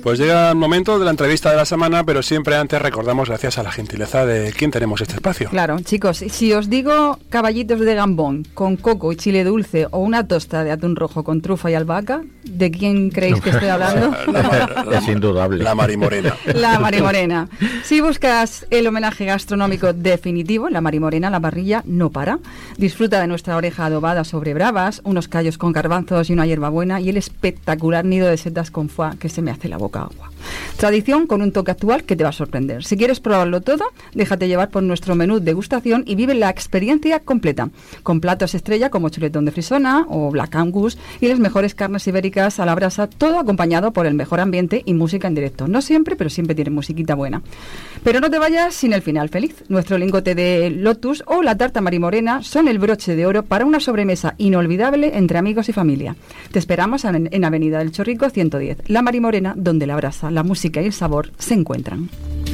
Pues llega el momento de la entrevista de la semana, pero siempre antes recordamos, gracias a la gentileza de quién tenemos este espacio. Claro, chicos, si os digo caballitos de gambón con coco y chile dulce o una tosta de atún rojo con trufa y albahaca, ¿de quién creéis que estoy hablando? Es indudable. La Marimorena. La Marimorena. Si buscas el homenaje gastronómico definitivo, la Marimorena, la parrilla no para. Disfruta de nuestra oreja adobada sobre bravas, unos callos con garbanzos y una hierbabuena y el espectacular nido de setas con foie que se me hace la boca agua. Tradición con un toque actual que te va a sorprender. Si quieres probarlo todo, déjate llevar por nuestro menú degustación y vive la experiencia completa, con platos estrella como chuletón de frisona o black angus y las mejores carnes ibéricas a la brasa, todo acompañado por el mejor ambiente y música en directo. No siempre, pero siempre tiene musiquita buena. Pero no te vayas sin el final feliz. Nuestro lingote de lotus o la tarta Marimorena son el broche de oro para una sobremesa inolvidable entre amigos y familia. Te esperamos en Avenida del Chorrico 110, La Marimorena, donde la brasa, la música y el sabor se encuentran.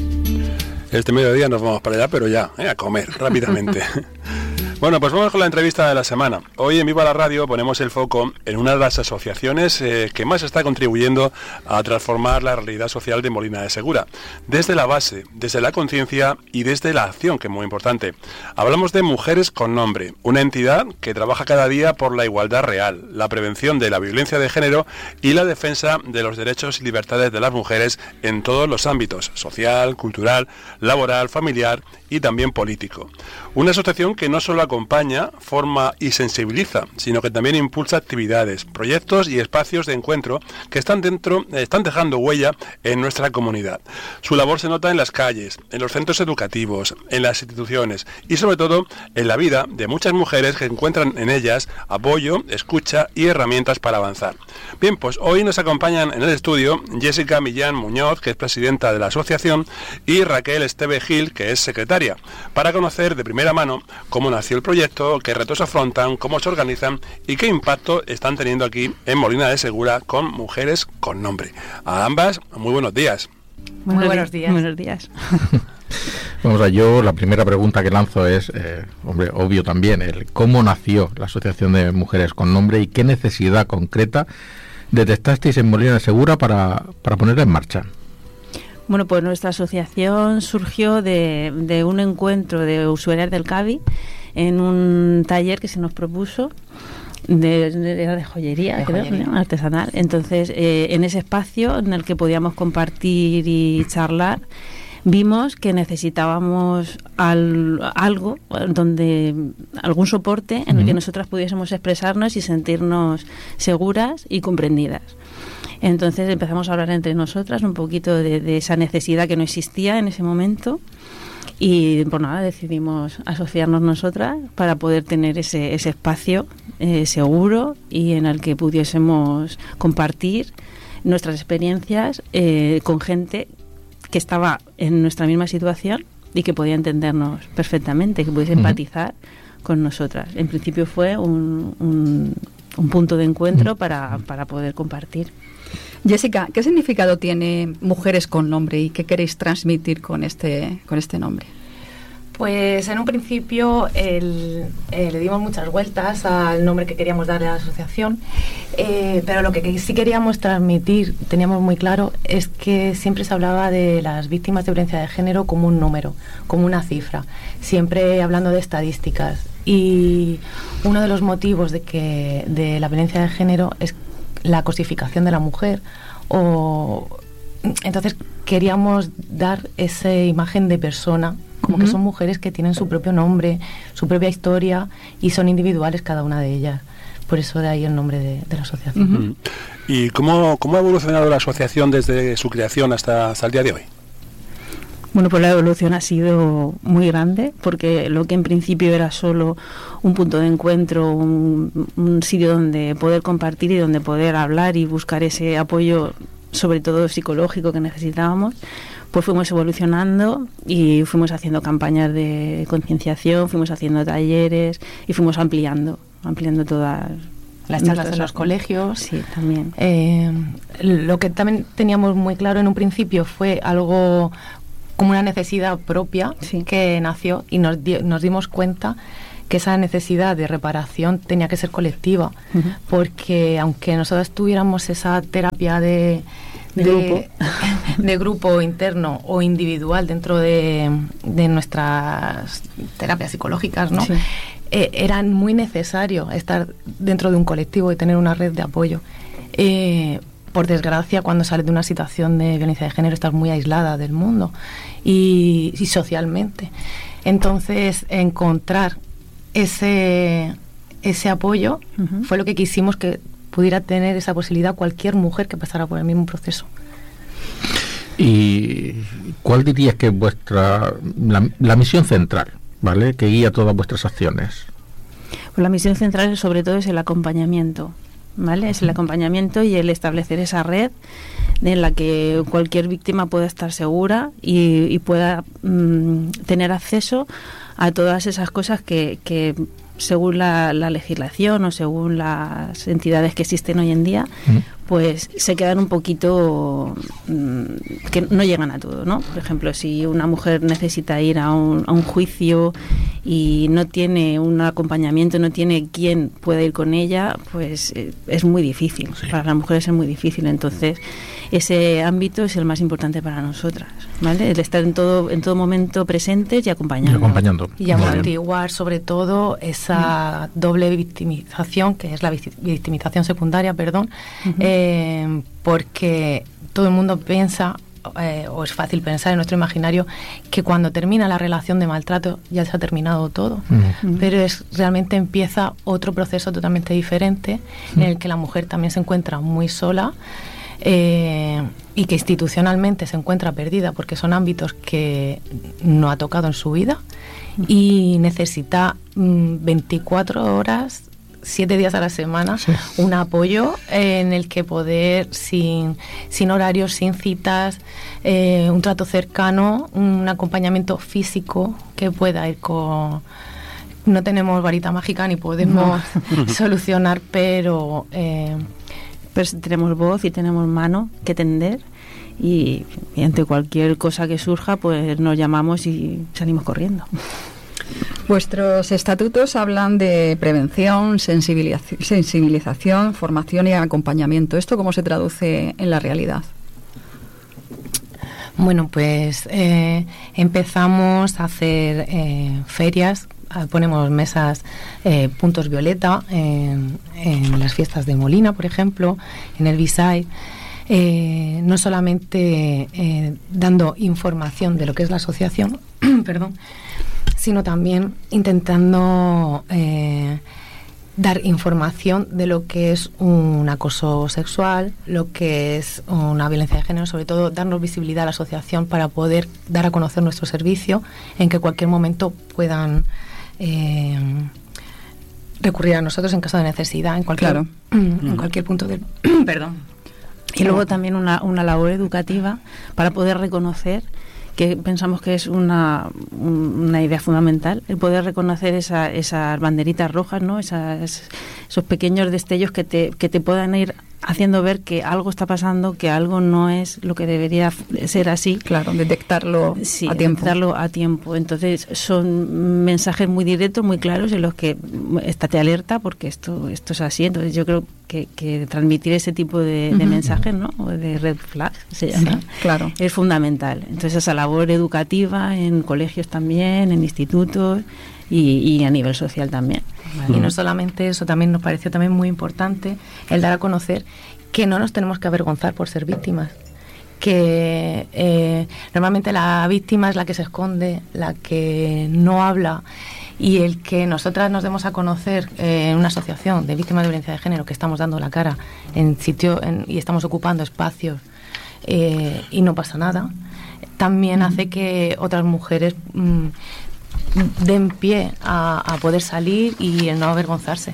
Este mediodía nos vamos para allá, pero ya, a comer rápidamente. Bueno, pues vamos con la entrevista de la semana. Hoy en Viva la Radio ponemos el foco en una de las asociaciones que más está contribuyendo a transformar la realidad social de Molina de Segura, desde la base, desde la conciencia y desde la acción, que es muy importante. Hablamos de Mujeres con Nombre, una entidad que trabaja cada día por la igualdad real, la prevención de la violencia de género y la defensa de los derechos y libertades de las mujeres en todos los ámbitos, social, cultural, laboral, familiar y también político. Una asociación que no solo acompaña, forma y sensibiliza, sino que también impulsa actividades, proyectos y espacios de encuentro que están dejando huella en nuestra comunidad. Su labor se nota en las calles, en los centros educativos, en las instituciones y sobre todo en la vida de muchas mujeres que encuentran en ellas apoyo, escucha y herramientas para avanzar. Bien, pues hoy nos acompañan en el estudio Jessica Millán Muñoz, que es presidenta de la asociación, y Raquel Esteve Gil, que es secretaria, para conocer de primera mano cómo nació el proyecto, qué retos afrontan, cómo se organizan y qué impacto están teniendo aquí en Molina de Segura con Mujeres con Nombre. A ambas, muy buenos días. Muy buenos días. Buenos días. Vamos a yo, la primera pregunta que lanzo es, obvio también, ¿cómo nació la Asociación de Mujeres con Nombre y qué necesidad concreta detectasteis en Molina de Segura para ponerla en marcha? Bueno, pues nuestra asociación surgió de un encuentro de usuarias del CABI en un taller que se nos propuso de joyería, creo, ¿no? Artesanal. Entonces, en ese espacio en el que podíamos compartir y charlar, vimos que necesitábamos algo, algún soporte en el que nosotras pudiésemos expresarnos y sentirnos seguras y comprendidas. Entonces empezamos a hablar entre nosotras un poquito de esa necesidad que no existía en ese momento y por nada decidimos asociarnos nosotras para poder tener ese espacio seguro y en el que pudiésemos compartir nuestras experiencias con gente que estaba en nuestra misma situación y que podía entendernos perfectamente, que pudiese empatizar con nosotras. En principio fue un punto de encuentro para poder compartir. Jessica, ¿qué significado tiene Mujeres con Nombre y qué queréis transmitir con este nombre? Pues en un principio le dimos muchas vueltas al nombre que queríamos darle a la asociación, pero lo que sí queríamos transmitir, teníamos muy claro, es que siempre se hablaba de las víctimas de violencia de género como un número, como una cifra, siempre hablando de estadísticas. Y uno de los motivos de la violencia de género es la cosificación de la mujer, entonces queríamos dar esa imagen de persona, como que son mujeres que tienen su propio nombre, su propia historia y son individuales cada una de ellas. Por eso de ahí el nombre de la asociación. ¿Y cómo ha evolucionado la asociación desde su creación hasta el día de hoy? Bueno, pues la evolución ha sido muy grande, porque lo que en principio era solo un punto de encuentro, un sitio donde poder compartir y donde poder hablar y buscar ese apoyo, sobre todo psicológico, que necesitábamos, pues fuimos evolucionando y fuimos haciendo campañas de concienciación, fuimos haciendo talleres y fuimos ampliando todas las charlas en los colegios. Sí, también. Lo que también teníamos muy claro en un principio fue algo como una necesidad propia que nació y nos dimos cuenta que esa necesidad de reparación tenía que ser colectiva, porque aunque nosotros tuviéramos esa terapia de de grupo interno o individual dentro de nuestras terapias psicológicas, ¿no? Sí. Era muy necesario estar dentro de un colectivo y tener una red de apoyo. Por desgracia, cuando sales de una situación de violencia de género, estás muy aislada del mundo y socialmente. Entonces, encontrar ese apoyo fue lo que quisimos que pudiera tener esa posibilidad cualquier mujer que pasara por el mismo proceso. ¿Y cuál dirías que es la misión central, ¿vale?, que guía todas vuestras acciones? Pues la misión central sobre todo es el acompañamiento, ¿vale? Es el acompañamiento y el establecer esa red en la que cualquier víctima pueda estar segura y pueda tener acceso a todas esas cosas que según la legislación o según las entidades que existen hoy en día, pues se quedan un poquito que no llegan a todo, ¿no? Por ejemplo, si una mujer necesita ir a un juicio y no tiene un acompañamiento, no tiene quien pueda ir con ella, pues es muy difícil. Sí. Para las mujeres es muy difícil. Entonces, ese ámbito es el más importante para nosotras, ¿vale? El estar en todo momento presentes y acompañando. Y amortiguar sobre todo esa doble victimización, que es la victimización secundaria, porque todo el mundo piensa, o es fácil pensar en nuestro imaginario, que cuando termina la relación de maltrato ya se ha terminado todo. Pero realmente empieza otro proceso totalmente diferente, en el que la mujer también se encuentra muy sola, y que institucionalmente se encuentra perdida porque son ámbitos que no ha tocado en su vida y necesita 24 horas 7 días a la semana, sí, un apoyo en el que poder, sin horarios, sin citas, un trato cercano, un acompañamiento físico que pueda ir con... No tenemos varita mágica ni podemos solucionar, pero tenemos voz y tenemos mano que tender, y ante cualquier cosa que surja, pues nos llamamos y salimos corriendo. Vuestros estatutos hablan de prevención, sensibilización, formación y acompañamiento. ¿Esto cómo se traduce en la realidad? Bueno, pues empezamos a hacer ferias, ponemos mesas, puntos violeta en las fiestas de Molina, por ejemplo, en el B-Side. No solamente dando información de lo que es la asociación, sino también intentando dar información de lo que es un acoso sexual, lo que es una violencia de género, sobre todo darnos visibilidad a la asociación para poder dar a conocer nuestro servicio, en que cualquier momento puedan recurrir a nosotros en caso de necesidad, en cualquier punto del... Y luego también una labor educativa para poder reconocer, que pensamos que es una idea fundamental, el poder reconocer esas banderitas rojas, ¿no? Esos pequeños destellos que te puedan ir haciendo ver que algo está pasando, que algo no es lo que debería ser así. Claro, detectarlo a tiempo. Detectarlo a tiempo. Entonces son mensajes muy directos, muy claros, en los que estate alerta porque esto es así. Entonces yo creo que transmitir ese tipo de mensajes, ¿no? O de red flag, se llama, sí, claro, es fundamental. Entonces esa labor educativa en colegios también, en institutos y a nivel social también. ¿Vale? Y no solamente eso, también nos pareció también muy importante el dar a conocer que no nos tenemos que avergonzar por ser víctimas, que normalmente la víctima es la que se esconde, la que no habla, y el que nosotras nos demos a conocer en una asociación de víctimas de violencia de género, que estamos dando la cara y estamos ocupando espacios y no pasa nada, también hace que otras mujeres den pie a poder salir y el no avergonzarse.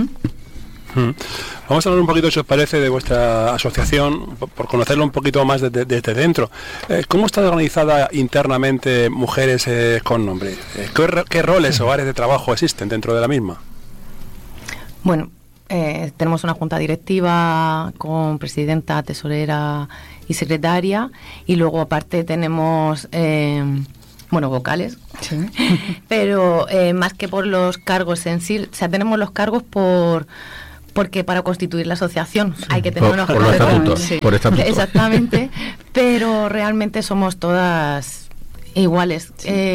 Vamos a hablar un poquito, si os parece, de vuestra asociación, por conocerlo un poquito más desde dentro. ¿Cómo está organizada internamente Mujeres con Nombre? ¿Qué roles o áreas de trabajo existen dentro de la misma? Bueno, tenemos una junta directiva con presidenta, tesorera y secretaria, y luego aparte tenemos... vocales, sí. Pero más que por los cargos en sí, o sea, tenemos los cargos por porque para constituir la asociación hay que tener unos por los estatutos, Sí. por estatutos. Exactamente, pero realmente somos todas iguales.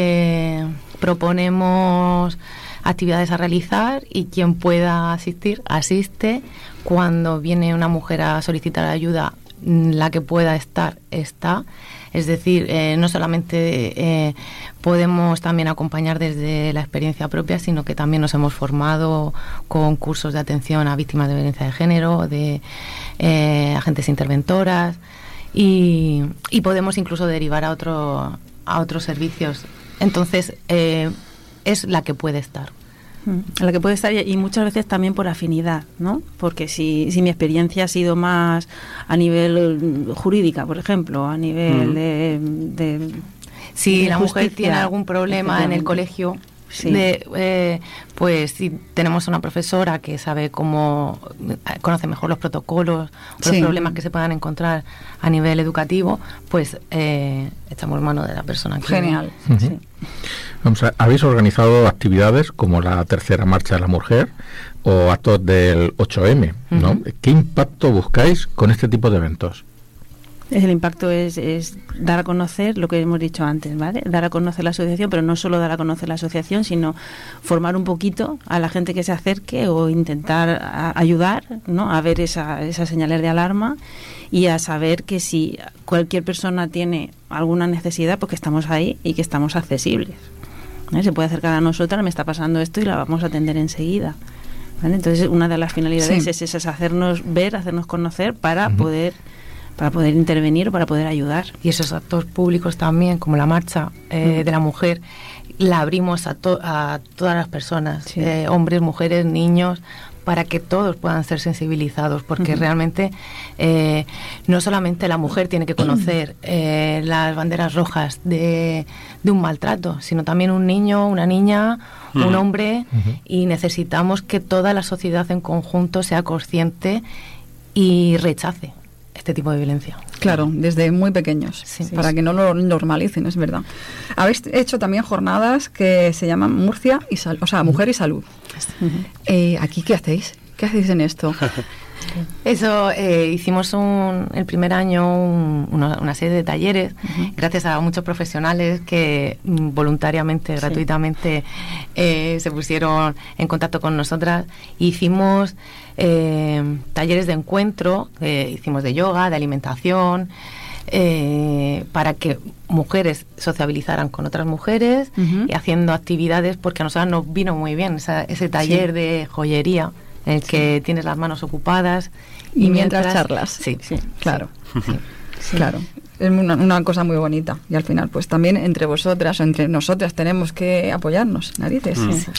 Proponemos actividades a realizar y quien pueda asistir, asiste. Cuando viene una mujer a solicitar ayuda, la que pueda estar, está. Es decir, no solamente podemos también acompañar desde la experiencia propia, sino que también nos hemos formado con cursos de atención a víctimas de violencia de género, de agentes interventoras, y podemos incluso derivar a otros servicios. Entonces, es la que puede estar. La que puede estar, y muchas veces también por afinidad, ¿no? Porque si mi experiencia ha sido más a nivel jurídica, por ejemplo, a nivel de si la mujer justicia, tiene algún problema en el colegio, sí, pues si tenemos una profesora que sabe conoce mejor los protocolos o los problemas que se puedan encontrar a nivel educativo, pues echamos mano de la persona que... Genial. Sí. Vamos a, habéis organizado actividades como la tercera marcha de la mujer o actos del 8M, ¿no? ¿Qué impacto buscáis con este tipo de eventos? El impacto es dar a conocer lo que hemos dicho antes, ¿vale? Dar a conocer la asociación, pero no solo dar a conocer la asociación, sino formar un poquito a la gente que se acerque o intentar ayudar, ¿no? A ver esas señales de alarma y a saber que si cualquier persona tiene alguna necesidad, pues que estamos ahí y que estamos accesibles. Se puede acercar a nosotras, me está pasando esto y la vamos a atender enseguida. ¿Vale? Entonces, una de las finalidades es hacernos ver, hacernos conocer para poder intervenir o para poder ayudar. Y esos actos públicos también, como la marcha de la mujer, la abrimos a todas las personas, hombres, mujeres, niños, para que todos puedan ser sensibilizados, porque realmente no solamente la mujer tiene que conocer las banderas rojas de un maltrato, sino también un niño, una niña, un hombre, y necesitamos que toda la sociedad en conjunto sea consciente y rechace este tipo de violencia. Claro, desde muy pequeños, para que no lo normalicen, es verdad. Habéis hecho también jornadas que se llaman Murcia y Mujer y Salud. ¿Aquí qué hacéis? ¿Qué hacéis en esto? Eso, hicimos el primer año una serie de talleres, gracias a muchos profesionales que voluntariamente, gratuitamente, se pusieron en contacto con nosotras. Hicimos talleres de encuentro, hicimos de yoga, de alimentación, para que mujeres sociabilizaran con otras mujeres y haciendo actividades, porque a nosotros nos vino muy bien ese taller de joyería, en el que tienes las manos ocupadas y mientras charlas. Sí, claro. Claro. Es una cosa muy bonita. Y al final, pues también entre vosotras o entre nosotras tenemos que apoyarnos, narices.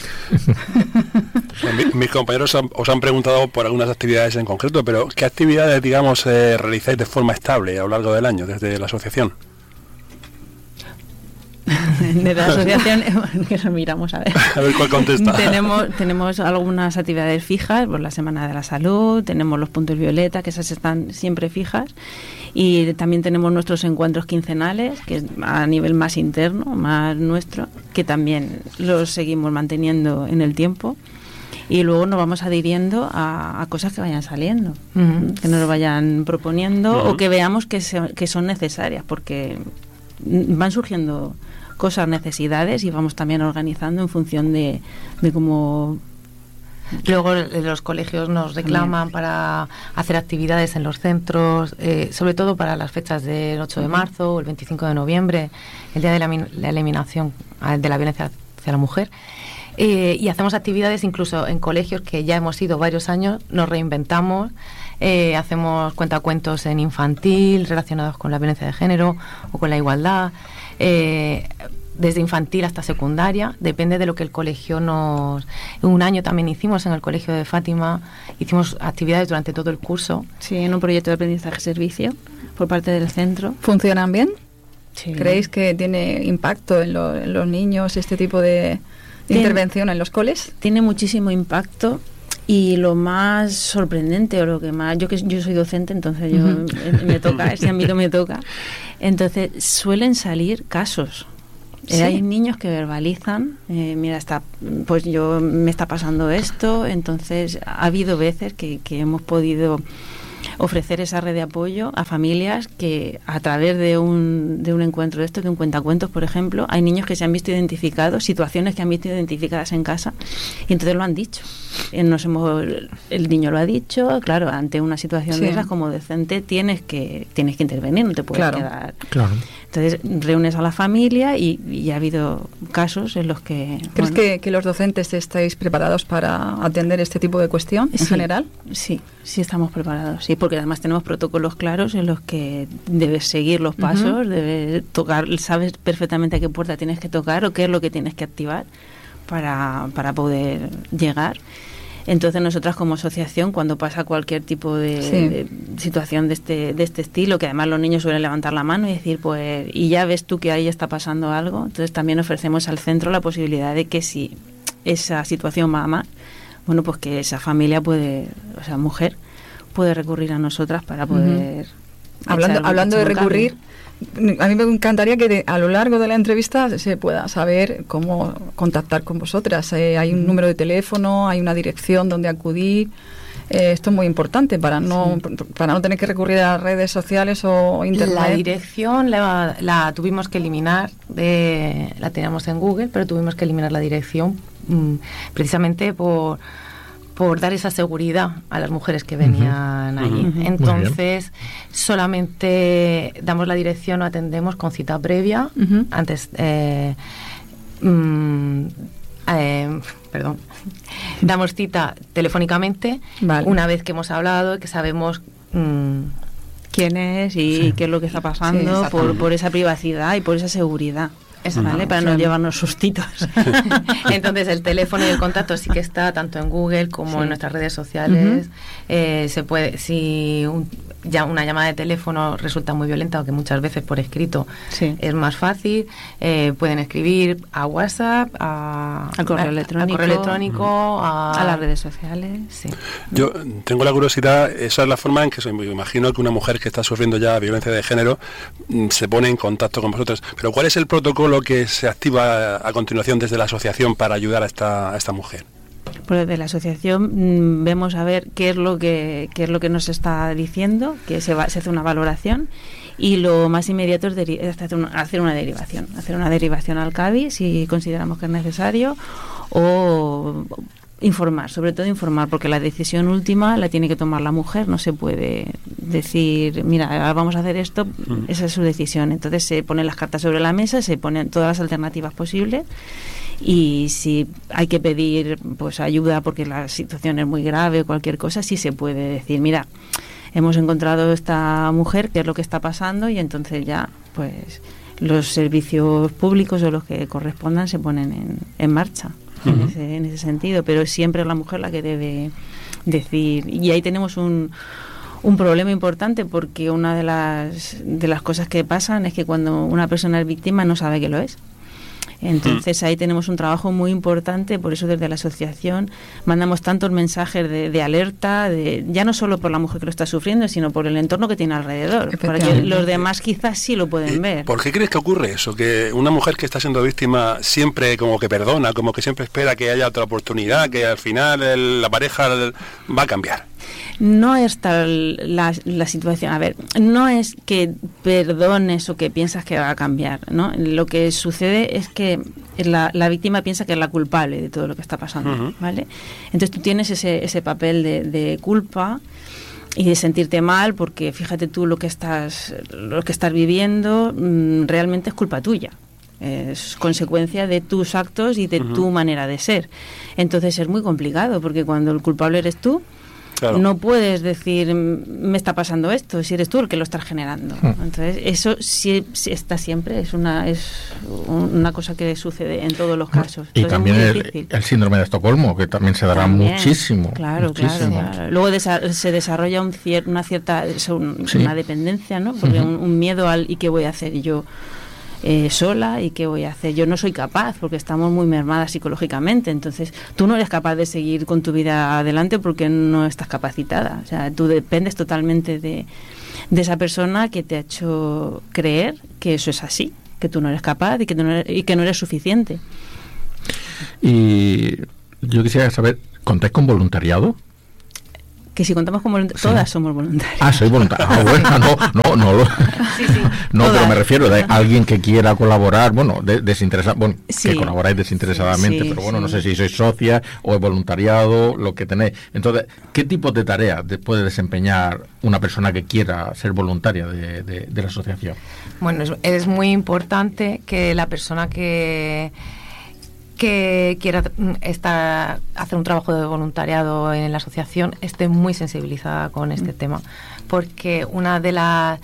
Mis compañeros os han preguntado por algunas actividades en concreto, pero ¿qué actividades, digamos, realizáis de forma estable a lo largo del año desde la asociación? De la asociación que nos miramos a ver cuál contesta. tenemos algunas actividades fijas, por la Semana de la Salud, tenemos los puntos violeta, que esas están siempre fijas, y también tenemos nuestros encuentros quincenales, que es a nivel más interno, más nuestro, que también los seguimos manteniendo en el tiempo, y luego nos vamos adhiriendo a cosas que vayan saliendo, que nos lo vayan proponiendo o que veamos que son necesarias, porque van surgiendo cosas, necesidades, y vamos también organizando en función de cómo. Luego los colegios nos reclaman para hacer actividades en los centros, sobre todo para las fechas del 8 de marzo o el 25 de noviembre, el día de la eliminación de la violencia hacia la mujer. Y hacemos actividades incluso en colegios que ya hemos ido varios años, nos reinventamos, hacemos cuentacuentos en infantil relacionados con la violencia de género o con la igualdad, desde infantil hasta secundaria, depende de lo que el colegio Un año también hicimos en el colegio de Fátima, hicimos actividades durante todo el curso. Sí, en un proyecto de aprendizaje-servicio por parte del centro. ¿Funcionan bien? Sí. ¿Creéis que tiene impacto en los niños este tipo de intervención en los coles? Tiene muchísimo impacto, y lo más sorprendente, o lo que más, yo soy docente, entonces me toca, ese ámbito me toca, entonces suelen salir casos Sí. Hay niños que verbalizan, mira, pues me está pasando esto, entonces ha habido veces que hemos podido ofrecer esa red de apoyo a familias que a través de un encuentro de esto, de un cuentacuentos, por ejemplo, hay niños que se han visto identificados, situaciones que han visto identificadas en casa, y entonces lo han dicho. El niño lo ha dicho, claro, ante una situación de esas como docente tienes que intervenir, no te puedes quedar. Claro. Entonces reúnes a la familia y ha habido casos en los que... ¿Crees que los docentes estáis preparados para atender este tipo de cuestión en general? Sí estamos preparados, sí, porque además tenemos protocolos claros en los que debes seguir los pasos, debes tocar, sabes perfectamente a qué puerta tienes que tocar o qué es lo que tienes que activar para poder llegar. Entonces nosotras como asociación, cuando pasa cualquier tipo de situación de este estilo, que además los niños suelen levantar la mano y decir, pues, y ya ves tú que ahí está pasando algo, entonces también ofrecemos al centro la posibilidad de que si esa situación va a más, bueno, pues que esa familia mujer puede recurrir a nosotras para poder... Hablando de recurrir, a mí me encantaría que a lo largo de la entrevista se pueda saber cómo contactar con vosotras. Hay un número de teléfono, hay una dirección donde acudir. Esto es muy importante para no tener que recurrir a redes sociales o internet. La dirección la tuvimos que eliminar, la teníamos en Google, pero tuvimos que eliminar la dirección precisamente por dar esa seguridad a las mujeres que venían allí. Entonces, solamente damos la dirección o atendemos con cita previa. Antes, damos cita telefónicamente una vez que hemos hablado y que sabemos quién es y qué es lo que está pasando, por esa privacidad y por esa seguridad. ¿Vale? Para no llevarnos sustitos. Entonces el teléfono y el contacto sí que está tanto en Google como en nuestras redes sociales. Se puede, si ya una llamada de teléfono resulta muy violenta, aunque muchas veces por escrito es más fácil, pueden escribir a WhatsApp, al correo electrónico, a las redes sociales. Yo tengo la curiosidad, esa es la forma en que me imagino que una mujer que está sufriendo ya violencia de género se pone en contacto con vosotros. Pero ¿cuál es el protocolo que se activa a continuación desde la asociación para ayudar a esta mujer? Pues desde la asociación vemos a ver qué es lo que nos está diciendo, que se hace una valoración, y lo más inmediato es hacer una derivación al CABI si consideramos que es necesario, o informar, sobre todo informar, porque la decisión última la tiene que tomar la mujer, no se puede decir, mira, vamos a hacer esto, esa es su decisión. Entonces se ponen las cartas sobre la mesa, se ponen todas las alternativas posibles, y si hay que pedir pues ayuda porque la situación es muy grave o cualquier cosa, sí se puede decir, mira, hemos encontrado esta mujer, qué es lo que está pasando, y entonces ya pues los servicios públicos o los que correspondan se ponen en marcha. En ese sentido, pero es siempre la mujer la que debe decir, y ahí tenemos un problema importante, porque una de las cosas que pasan es que cuando una persona es víctima no sabe que lo es. Entonces ahí tenemos un trabajo muy importante, por eso desde la asociación mandamos tantos mensajes de alerta, ya no solo por la mujer que lo está sufriendo, sino por el entorno que tiene alrededor, para que los demás quizás sí lo pueden ver. ¿Por qué crees que ocurre eso? Que una mujer que está siendo víctima siempre como que perdona, como que siempre espera que haya otra oportunidad, que al final la pareja va a cambiar. No es tal la situación. A ver, no es que perdones o que piensas que va a cambiar, ¿no? Lo que sucede es que la víctima piensa que es la culpable de todo lo que está pasando, ¿vale? Entonces tú tienes ese papel de culpa y de sentirte mal, porque fíjate tú lo que estás viviendo realmente es culpa tuya. Es consecuencia de tus actos y de tu manera de ser. Entonces es muy complicado, porque cuando el culpable eres tú, claro, no puedes decir, me está pasando esto, si eres tú el que lo estás generando. Entonces, eso sí está siempre, es una cosa que sucede en todos los casos. Y entonces, también el síndrome de Estocolmo, que también se dará también, muchísimo. Claro. Luego se desarrolla una cierta una dependencia, ¿no? Porque un miedo al ¿y qué voy a hacer yo sola? ¿Y qué voy a hacer? Yo no soy capaz, porque estamos muy mermadas psicológicamente. Entonces tú no eres capaz de seguir con tu vida adelante porque no estás capacitada. O sea, tú dependes totalmente de esa persona que te ha hecho creer que eso es así, que tú no eres capaz y que no eres suficiente. Y yo quisiera saber, ¿contáis con voluntariado? Que si contamos con voluntarios, sí. Todas somos voluntarias. Ah, soy voluntaria. Ah, bueno, no. Sí. No, pero me refiero a alguien que quiera colaborar, bueno, desinteresado, bueno, sí. Que colaboráis desinteresadamente, Sí, pero bueno, sí. no sé si sois socias o es voluntariado, lo que tenéis. Entonces, ¿qué tipo de tareas puede desempeñar una persona que quiera ser voluntaria de la asociación? Bueno, es muy importante que la persona que quiera hacer un trabajo de voluntariado en la asociación esté muy sensibilizada con este tema, porque una de las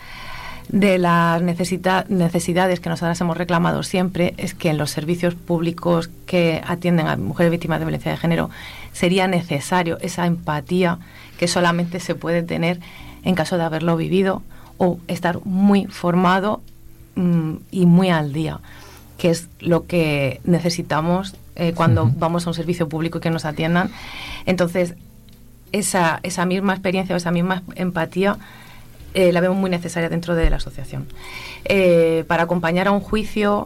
necesidades que nosotras hemos reclamado siempre es que en los servicios públicos que atienden a mujeres víctimas de violencia de género sería necesario esa empatía que solamente se puede tener en caso de haberlo vivido o estar muy formado y muy al día, que es lo que necesitamos cuando vamos a un servicio público y que nos atiendan. Entonces, esa misma experiencia o esa misma empatía la vemos muy necesaria dentro de la asociación. Para acompañar a un juicio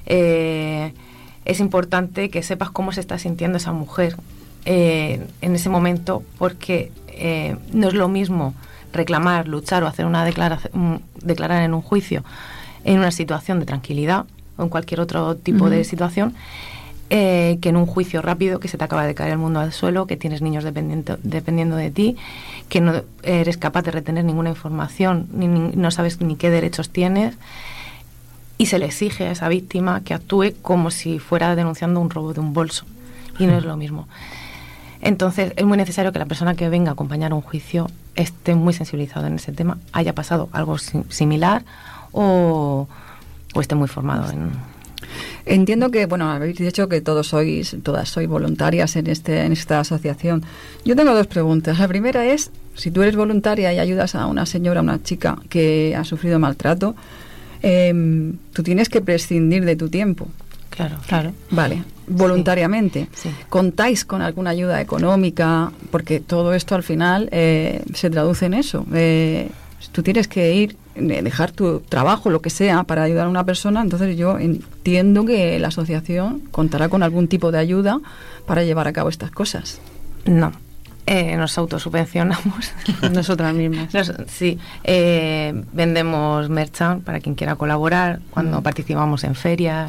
es importante que sepas cómo se está sintiendo esa mujer en ese momento, porque no es lo mismo reclamar, luchar o hacer una declarar en un juicio en una situación de tranquilidad o en cualquier otro tipo de situación, que en un juicio rápido, que se te acaba de caer el mundo al suelo, que tienes niños dependiendo de ti, que no eres capaz de retener ninguna información, no sabes ni qué derechos tienes, y se le exige a esa víctima que actúe como si fuera denunciando un robo de un bolso, y no es lo mismo. Entonces es muy necesario que la persona que venga a acompañar un juicio esté muy sensibilizado en ese tema, haya pasado algo similar o esté muy formado en... Entiendo que, bueno, habéis dicho que todas sois voluntarias en esta asociación. Yo tengo dos preguntas. La primera es, si tú eres voluntaria y ayudas a una señora, a una chica que ha sufrido maltrato, tú tienes que prescindir de tu tiempo. Claro. Vale, voluntariamente. Sí. ¿Contáis con alguna ayuda económica? Porque todo esto al final se traduce en eso. Tú tienes que ir, dejar tu trabajo, lo que sea, para ayudar a una persona. Entonces yo entiendo que la asociación contará con algún tipo de ayuda para llevar a cabo estas cosas. No, nos autosubvencionamos nosotras mismas. Sí, vendemos merchan para quien quiera colaborar, cuando participamos en ferias,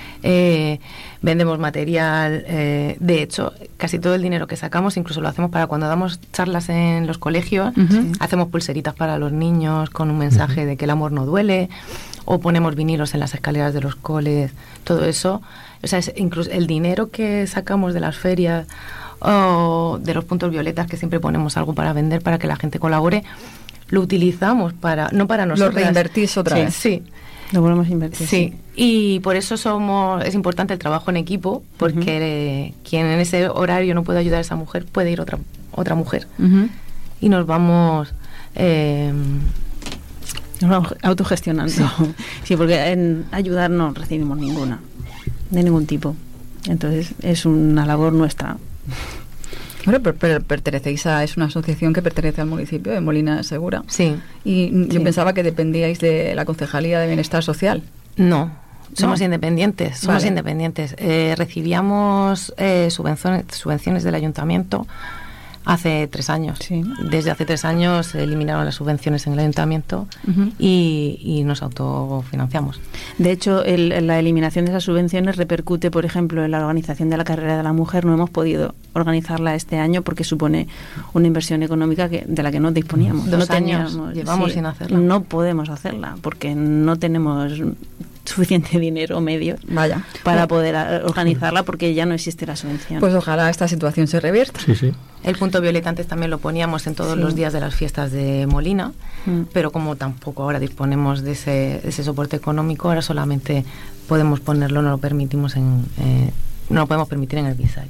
vendemos material. De hecho, casi todo el dinero que sacamos, incluso lo hacemos para cuando damos charlas en los colegios, hacemos pulseritas para los niños con un mensaje de que el amor no duele, o ponemos vinilos en las escaleras de los coles, todo eso. O sea, incluso el dinero que sacamos de las ferias o de los puntos violetas, que siempre ponemos algo para vender, para que la gente colabore, lo utilizamos no para nosotros. Lo reinvertís otra vez. Sí. Lo volvemos a invertir. Sí, y por eso es importante el trabajo en equipo, porque quien en ese horario no puede ayudar a esa mujer, puede ir otra mujer. Y nos vamos autogestionando. Sí, porque en ayudar no recibimos ninguna, de ningún tipo. Entonces es una labor nuestra. Bueno, pero es una asociación que pertenece al municipio de Molina de Segura. Sí. Y yo pensaba que dependíais de la Concejalía de Bienestar Social. No, somos independientes. Vale. Independientes. Recibíamos subvenciones del ayuntamiento hace 3 años. Sí. Desde hace 3 años se eliminaron las subvenciones en el ayuntamiento y nos autofinanciamos. De hecho, la eliminación de esas subvenciones repercute, por ejemplo, en la organización de la carrera de la mujer. No hemos podido organizarla este año porque supone una inversión económica de la que no disponíamos. 2 años llevamos sin hacerla. No podemos hacerla porque no tenemos suficiente dinero o medios para poder organizarla, porque ya no existe la subvención. Pues ojalá esta situación se revierta. Sí. El punto violeta antes también lo poníamos en todos los días de las fiestas de Molina, pero como tampoco ahora disponemos de ese soporte económico, ahora solamente podemos ponerlo, no lo podemos permitir en el B-Side.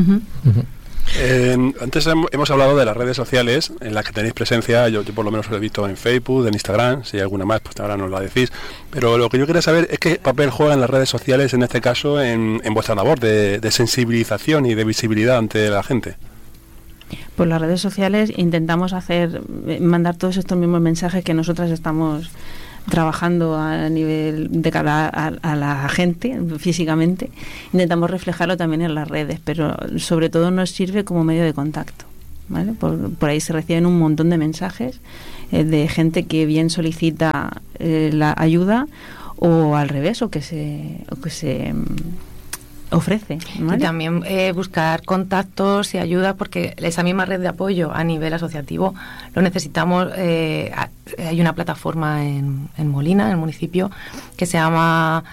Antes hemos hablado de las redes sociales en las que tenéis presencia. Yo por lo menos os he visto en Facebook, en Instagram. Si hay alguna más, pues ahora nos la decís. Pero lo que yo quería saber es qué papel juegan las redes sociales en este caso en vuestra labor de sensibilización y de visibilidad ante la gente. Pues las redes sociales intentamos mandar todos estos mismos mensajes que nosotras estamos trabajando a nivel de cara a la gente físicamente, intentamos reflejarlo también en las redes, pero sobre todo nos sirve como medio de contacto, ¿vale? Por ahí se reciben un montón de mensajes de gente que bien solicita la ayuda o al revés, o que se ofrece, ¿vale? Y también buscar contactos y ayuda, porque esa misma red de apoyo a nivel asociativo lo necesitamos. Hay una plataforma en Molina, en el municipio, que se llama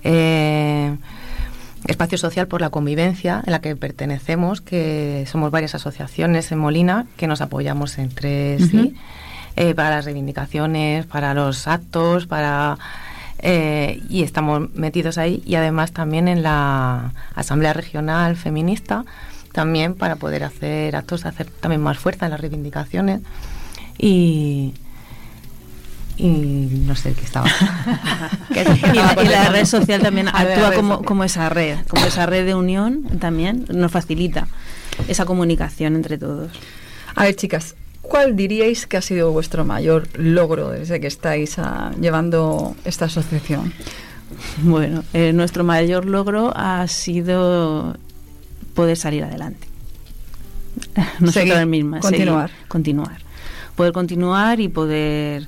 Espacio Social por la Convivencia, en la que pertenecemos, que somos varias asociaciones en Molina que nos apoyamos entre sí, para las reivindicaciones, para los actos, y estamos metidos ahí, y además también en la Asamblea Regional Feminista, también para poder hacer actos, hacer también más fuerza en las reivindicaciones, y no sé qué estaba. Y la red social también actúa como esa red de unión, también nos facilita esa comunicación entre todos. A ver, chicas, ¿cuál diríais que ha sido vuestro mayor logro desde que estáis llevando esta asociación? Bueno, nuestro mayor logro ha sido poder salir adelante. Nosotras mismas. Continuar. Continuar. Poder continuar y poder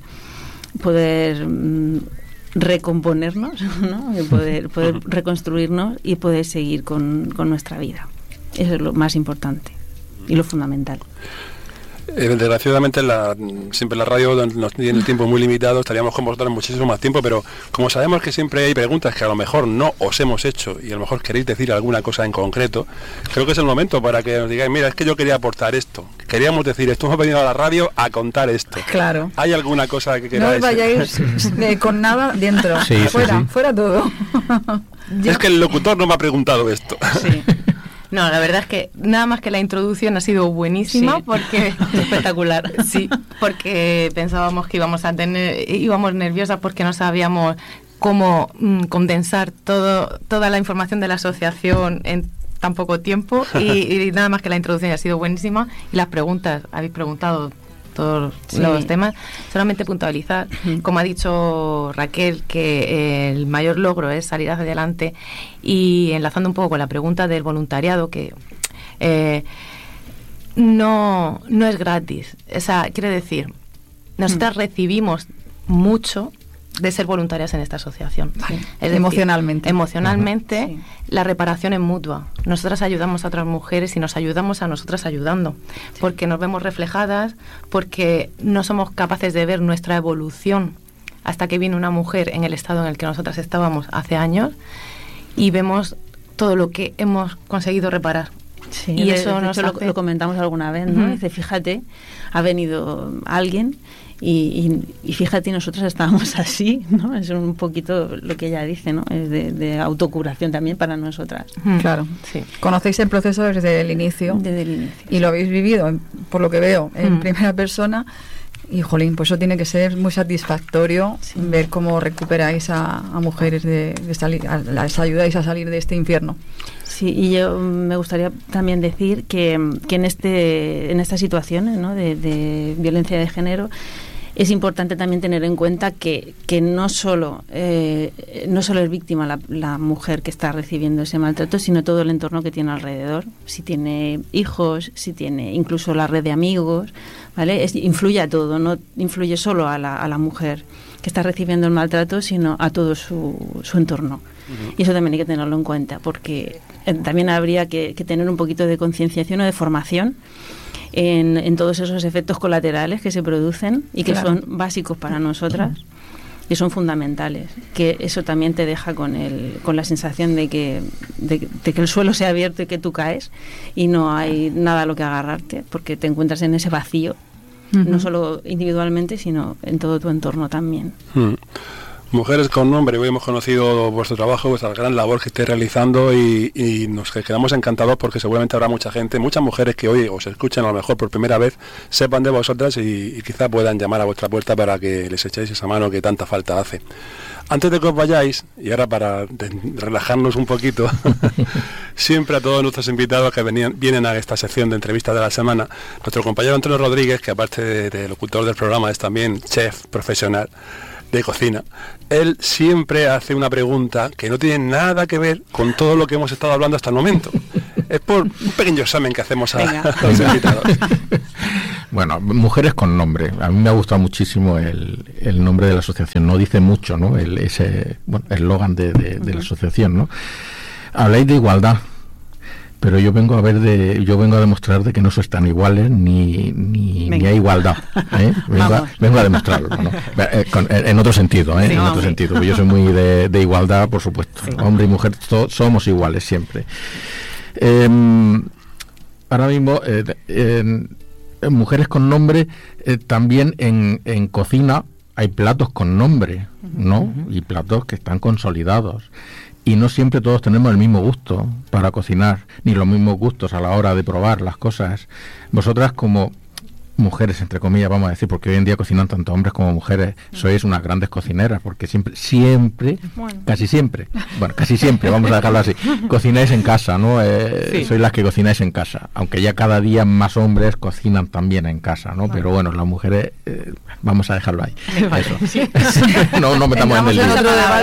recomponernos, ¿no? Y poder reconstruirnos y poder seguir con nuestra vida. Eso es lo más importante y lo fundamental. Desgraciadamente siempre la radio nos tiene el tiempo muy limitado, estaríamos con vosotros muchísimo más tiempo, pero como sabemos que siempre hay preguntas que a lo mejor no os hemos hecho y a lo mejor queréis decir alguna cosa en concreto, creo que es el momento para que nos digáis, mira, es que yo quería aportar esto, queríamos decir esto, hemos venido a la radio a contar esto. Claro. ¿Hay alguna cosa que queráis? No os vayáis con nada dentro, sí, fuera todo. Es que el locutor no me ha preguntado esto. Sí. No, la verdad es que nada más que la introducción ha sido buenísima, sí, porque espectacular. Sí, porque pensábamos que íbamos nerviosas porque no sabíamos cómo condensar toda la información de la asociación en tan poco tiempo, y nada más que la introducción ha sido buenísima, y las preguntas, habéis preguntado todos los temas. Solamente puntualizar, como ha dicho Raquel, que el mayor logro es salir hacia adelante, y enlazando un poco con la pregunta del voluntariado, que no es gratis. O sea, quiere decir, nosotras recibimos mucho de ser voluntarias en esta asociación. Vale. Es decir, emocionalmente, sí. La reparación es mutua. Nosotras ayudamos a otras mujeres y nos ayudamos a nosotras ayudando, porque nos vemos reflejadas, porque no somos capaces de ver nuestra evolución hasta que viene una mujer en el estado en el que nosotras estábamos hace años, y vemos todo lo que hemos conseguido reparar. Sí, y eso de hecho lo comentamos alguna vez, ¿no? Dice, fíjate, ha venido alguien y fíjate, nosotros estábamos así, ¿no? Es un poquito lo que ella dice, ¿no? Es de autocuración también para nosotras. Claro. Sí. Conocéis el proceso desde el inicio. Desde el inicio. Y lo habéis vivido, por lo que veo, en primera persona. Y, jolín, pues eso tiene que ser muy satisfactorio, ver cómo recuperáis a mujeres de salir, las ayudáis a salir de este infierno. Sí, y yo me gustaría también decir que en estas situaciones, ¿no? de violencia de género, es importante también tener en cuenta que no solo es víctima la mujer que está recibiendo ese maltrato, sino todo el entorno que tiene alrededor. Si tiene hijos, si tiene incluso la red de amigos, ¿vale? Influye a todo, no influye solo a la mujer que está recibiendo el maltrato, sino a todo su entorno. Y eso también hay que tenerlo en cuenta, porque también habría que tener un poquito de concienciación o de formación en todos esos efectos colaterales que se producen y que son básicos para nosotras y son fundamentales. Que eso también te deja con la sensación de que el suelo se ha abierto y que tú caes y no hay nada a lo que agarrarte, porque te encuentras en ese vacío, no solo individualmente, sino en todo tu entorno también. Mujeres con Nombre, hoy hemos conocido vuestro trabajo, vuestra gran labor que estáis realizando, y nos quedamos encantados porque seguramente habrá mucha gente, muchas mujeres que hoy os escuchen a lo mejor por primera vez, sepan de vosotras y quizá puedan llamar a vuestra puerta para que les echéis esa mano que tanta falta hace. Antes de que os vayáis, y ahora para relajarnos un poquito, siempre a todos nuestros invitados que vienen a esta sección de entrevistas de la semana, nuestro compañero Antonio Rodríguez, que aparte de locutor del programa es también chef profesional, de cocina, él siempre hace una pregunta que no tiene nada que ver con todo lo que hemos estado hablando hasta el momento. Es por un pequeño examen que hacemos a los invitados. Bueno, mujeres con nombre. A mí me ha gustado muchísimo el nombre de la asociación. No dice mucho, ¿no? Ese eslogan de la asociación, ¿no? Habláis de igualdad, pero yo vengo a demostrar de que no sois tan iguales ni hay igualdad. Vengo a demostrarlo, ¿no? En otro sentido, en otro sentido. Yo soy muy de igualdad, por supuesto. Sí. Hombre y mujer somos iguales siempre. Ahora mismo mujeres con nombre, también en cocina hay platos con nombre, ¿no? Y platos que están consolidados. Y no siempre todos tenemos el mismo gusto para cocinar, ni los mismos gustos a la hora de probar las cosas. Vosotras, como mujeres, entre comillas, vamos a decir, porque hoy en día cocinan tanto hombres como mujeres, sois unas grandes cocineras, porque casi siempre, vamos a dejarlo así, cocináis en casa, ¿no? Sois las que cocináis en casa, aunque ya cada día más hombres cocinan también en casa, ¿no? Pero bueno, las mujeres, vamos a dejarlo ahí. Eso. Sí. no metamos en el lío.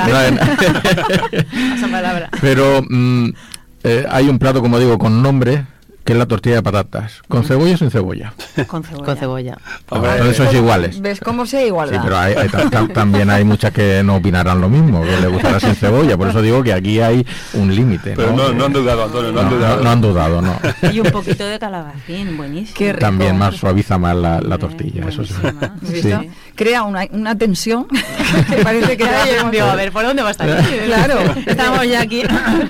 Esa palabra. Pero hay un plato, como digo, con nombre, que es la tortilla de patatas. ¿Con cebolla o sin cebolla? Con cebolla. Entonces sois iguales. ¿Ves cómo sea igualdad? Sí, pero también hay muchas que no opinarán lo mismo, que les gustará sin cebolla. Por eso digo que aquí hay un límite. Pero no han dudado, Antonio, no han dudado, no. Y un poquito de calabacín, buenísimo. Qué rico. También suaviza más la tortilla, eso sí. Sí. Crea una tensión que parece que... Digo, a ver, ¿por dónde va a estar aquí? Claro. Estamos ya aquí.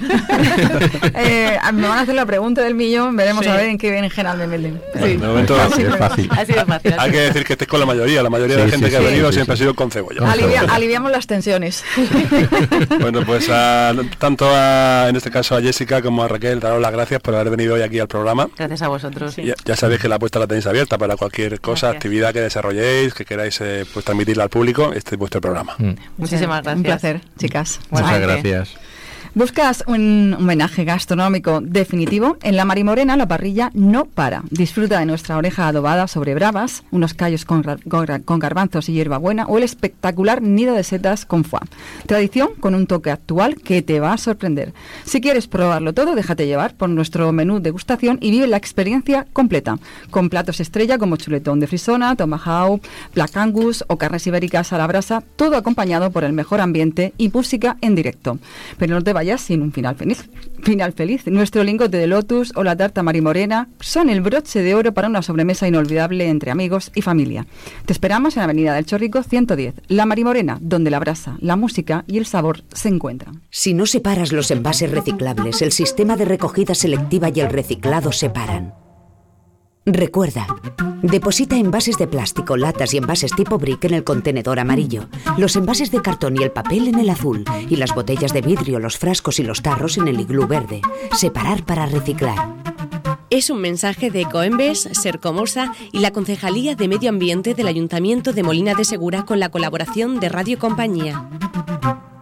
Me van a hacer la pregunta del millón, veremos a ver en qué berenjena me meten. Sí. De momento es fácil. Así de fácil. Hay que decir que estés con la mayoría de la gente que ha venido siempre ha sido con cebolla. Aliviamos las tensiones. Bueno, pues tanto en este caso a Jessica como a Raquel, daros las gracias por haber venido hoy aquí al programa. Gracias a vosotros. Ya sabéis que la puerta la tenéis abierta para cualquier cosa, actividad que desarrolléis, que queráis pues transmitirla al público. Este es vuestro programa. Muchísimas gracias. Un placer, chicas. Muchas gracias. ¿Buscas un homenaje gastronómico definitivo? En la Marimorena la parrilla no para. Disfruta de nuestra oreja adobada sobre bravas, unos callos con garbanzos y hierbabuena o el espectacular nido de setas con foie. Tradición con un toque actual que te va a sorprender. Si quieres probarlo todo, déjate llevar por nuestro menú degustación y vive la experiencia completa, con platos estrella como chuletón de frisona, tomahawk, black angus o carnes ibéricas a la brasa, todo acompañado por el mejor ambiente y música en directo. Pero no te vayas sin un final feliz. Nuestro lingote de lotus o la tarta marimorena son el broche de oro para una sobremesa inolvidable entre amigos y familia. Te esperamos en la Avenida del Chorrico 110, La Marimorena, donde la brasa, la música y el sabor se encuentran. Si no separas los envases reciclables, el sistema de recogida selectiva y el reciclado se paran. Recuerda, deposita envases de plástico, latas y envases tipo brick en el contenedor amarillo, los envases de cartón y el papel en el azul y las botellas de vidrio, los frascos y los tarros en el iglú verde. Separar para reciclar. Es un mensaje de Ecoembes, Sercomosa y la Concejalía de Medio Ambiente del Ayuntamiento de Molina de Segura con la colaboración de Radio Compañía.